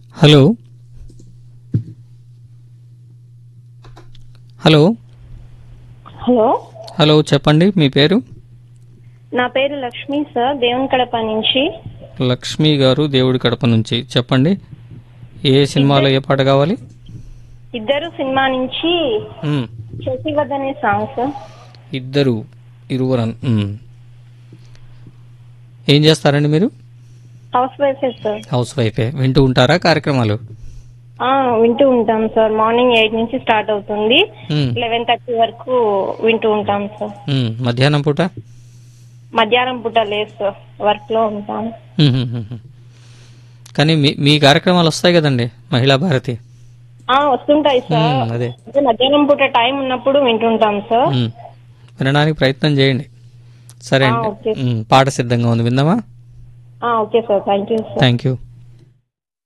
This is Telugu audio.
హలో హలో హలో హలో చెప్పండి మీ పేరు? నా పేరు లక్ష్మి సార్, దేవుని కడప నుంచి. లక్ష్మి గారు దేవుడి కడప నుంచి చెప్పండి. ఏ సినిమాలో ఏ పాట కావాలి? ఇద్దరు సినిమా నుంచి శశివర్ధనే సాంగ్ సార్. ఇద్దరు ఇరువురు ఏం చేస్తారండి మీరు? House wife sir. హౌస్ వైఫే. వింటూ ఉంటారా కార్యక్రమాలు? వింటూ ఉంటాం సార్. మార్నింగ్ 8 నుంచి స్టార్ట్ అవుతుంది, మ్మ్. 11:30 వరకు వింటూ ఉంటాం సార్. మధ్యాహ్నం పూట? మధ్యాహ్నం పూట లేదు సార్, వర్క్ లో ఉంటాం. కానీ మీ కార్యక్రమాలు వస్తాయి కదండి మహిళా భారతి. వస్తుంటాయి సార్. అదే మధ్యాహ్నం పూట టైం ఉన్నప్పుడు వింటుంటాం సార్. వినడానికి ప్రయత్నం చేయండి. సరే ఓకే. అండి, పాట సిద్ధంగా ఉంది, విందామా? Okay sir, thank you sir. Thank you.